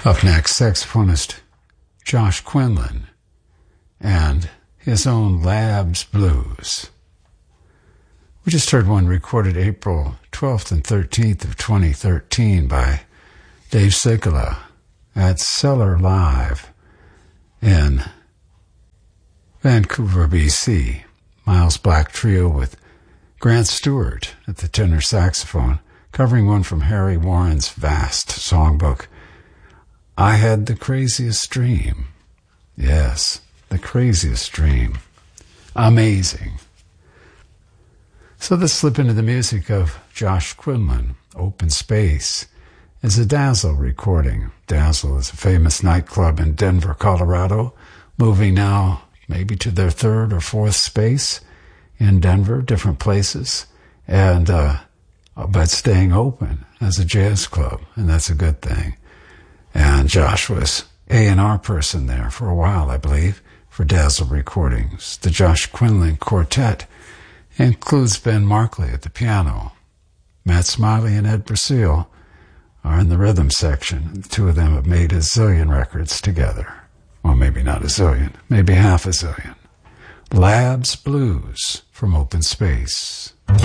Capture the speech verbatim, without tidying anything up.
Up next, saxophonist Josh Quinlan and his own Labs Blues. We just heard one recorded April twelfth and thirteenth of twenty thirteen by Dave Sikala at Cellar Live in Vancouver, B C. Miles Black Trio with Grant Stewart at the tenor saxophone, covering one from Harry Warren's vast songbook, I Had the Craziest Dream. Yes, the craziest dream. Amazing. So let's slip into the music of Josh Quinlan. Open Space is a Dazzle recording. Dazzle is a famous nightclub in Denver, Colorado, moving now maybe to their third or fourth space in Denver, different places, and uh, but staying open as a jazz club, and that's a good thing. And Josh was A and R person there for a while, I believe, for Dazzle Recordings. The Josh Quinlan Quartet includes Ben Markley at the piano. Matt Smiley and Ed Brazil are in the rhythm section. The two of them have made a zillion records together. Well, maybe not a zillion, maybe half a zillion. Labs Blues from Open Space.